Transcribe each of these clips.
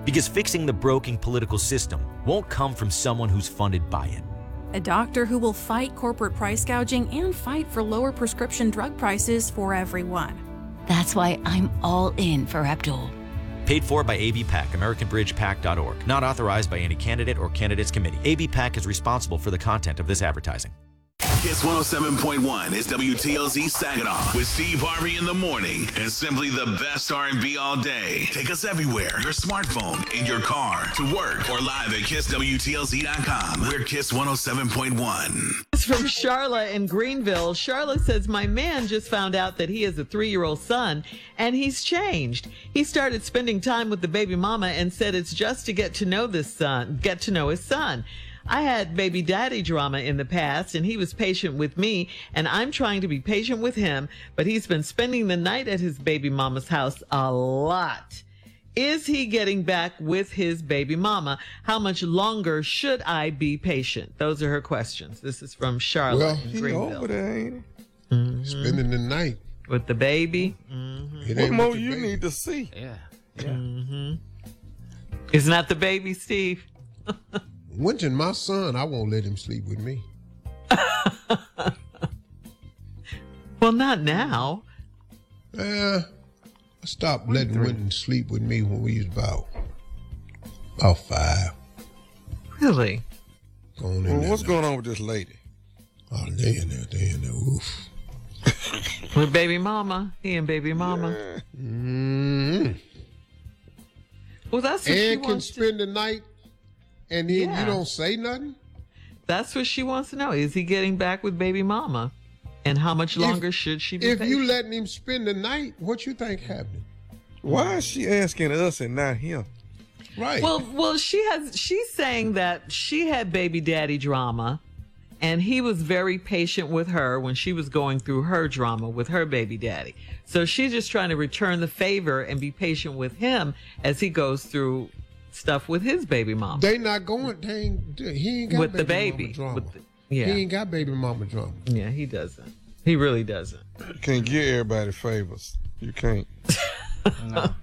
Because fixing the broken political system won't come from someone who's funded by it. A doctor who will fight corporate price gouging and fight for lower prescription drug prices for everyone. That's why I'm all in for Abdul. Paid for by ABPAC, AmericanBridgePAC.org. Not authorized by any candidate or candidates committee. ABPAC is responsible for the content of this advertising. Kiss 107.1 is WTLZ Saginaw with Steve Harvey in the morning and simply the best R&B all day. Take us everywhere. Your smartphone, in your car, to work, or live at KissWTLZ.com. We're Kiss 107.1. It's from Charlotte in Greenville. Charlotte says, my man just found out that he has a 3-year-old son and he's changed. He started spending time with the baby mama and said it's just to get to know his son. I had baby daddy drama in the past, and he was patient with me, and I'm trying to be patient with him, but he's been spending the night at his baby mama's house a lot. Is he getting back with his baby mama? How much longer should I be patient? Those are her questions. This is from Charlotte in Greenville. Well, over there, ain't he? Mm-hmm. Spending the night. With the baby? Mm-hmm. What more you need to see? Yeah. Mm-hmm. Isn't that the baby, Steve? Winton, my son, I won't let him sleep with me. Well, not now. I stopped letting Winton sleep with me when we was about 5. Really? What's going on with this lady? Oh, they in there, oof. With baby mama. He and baby mama. Yeah. Mm-hmm. Well, that's what she and can wants spend the night. And then you don't say nothing? That's what she wants to know. Is he getting back with baby mama? And how much longer should she be If patient? you letting him spend the night, what you think happening? Why is she asking us and not him? Right. Well, she's saying that she had baby daddy drama, and he was very patient with her when she was going through her drama with her baby daddy. So she's just trying to return the favor and be patient with him as he goes through stuff with his baby mama. They not going. He ain't got with baby the baby. mama drama. He ain't got baby mama drama. Yeah, he doesn't. He really doesn't. You can't give everybody favors. You can't. No.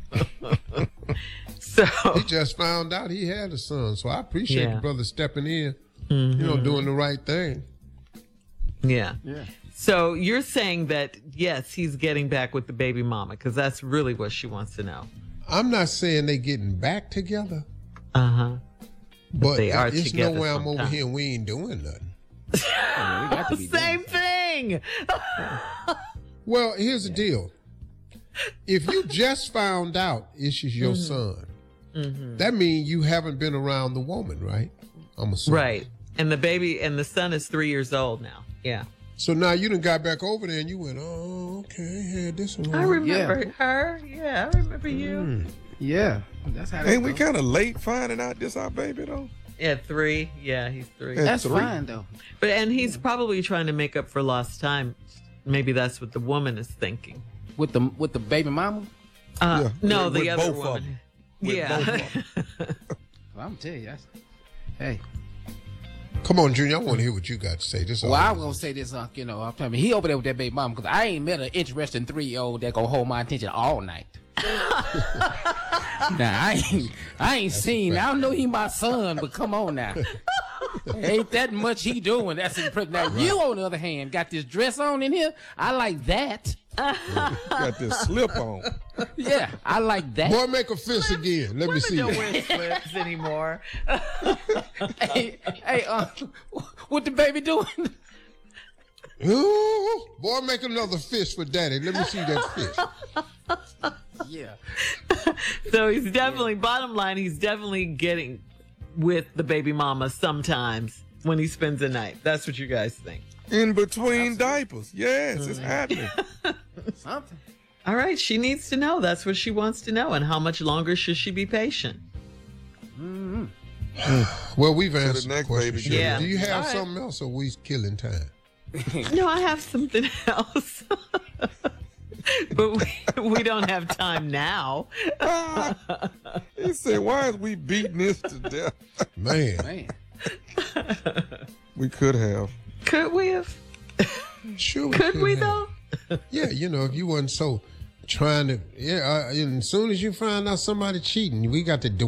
So he just found out he had a son. So I appreciate the brother stepping in. Mm-hmm. Doing the right thing. Yeah. Yeah. So you're saying that yes, he's getting back with the baby mama because that's really what she wants to know. I'm not saying they getting back together. Uh-huh. But they are it's together no way I'm over sometime. here and we ain't doing nothing. Same thing. Well, here's the deal. If you just found out this is your son, that means you haven't been around the woman, right? I'm assuming. Right. And the son is 3 years old now. Yeah. So now you done got back over there and you went, oh, okay, had this one. I remember her. Yeah, I remember you. Yeah. That's how. Ain't we kind of late finding out this our baby though? At 3. Yeah, he's 3. That's 3. fine though. And he's probably trying to make up for lost time. Maybe that's what the woman is thinking. With the baby mama. No, with the other both of woman. them. With Yeah. both of them. Well, I'm telling you, hey. Come on, Junior, I want to hear what you got to say. This Well, I'm gonna say this, I'm telling you, he over there with that baby mama because I ain't met an interesting 3-year-old that gonna hold my attention all night. Now I ain't seen. I don't know he my son, but come on now. Ain't that much he doing? That's impressive. Now you, on the other hand, got this dress on in here. I like that. Got this slip on. Yeah, I like that. Boy, make a fist again. Let me see Don't that. wear slips anymore. Hey, what the baby doing? Ooh, boy, make another fist for daddy. Let me see that fist. Yeah. So he's definitely, bottom line, he's definitely getting with the baby mama sometimes when he spends the night. That's what you guys think. In between diapers. Yes, it's happening. Something. All right, she needs to know. That's what she wants to know. And how much longer should she be patient? Well, we've answered the the next question. baby. Shirley. Yeah. Do you have All right. something else or we killing time? No, I have something else. But we don't have time now. He said, why is we beating this to death? Man, We could have. Could we have? sure. Could we have. though? Yeah, if you wasn't so trying to, and as soon as you find out somebody cheating, we got to do